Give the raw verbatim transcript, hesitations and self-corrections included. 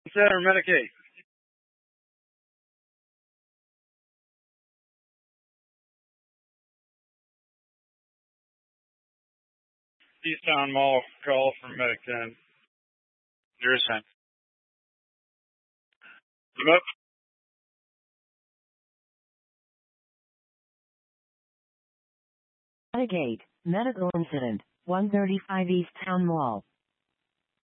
Center, Medicaid. East Town Mall call from Medic ten. You're sent. Yep. Medicaid, medical incident, one thirty-five East Town Mall.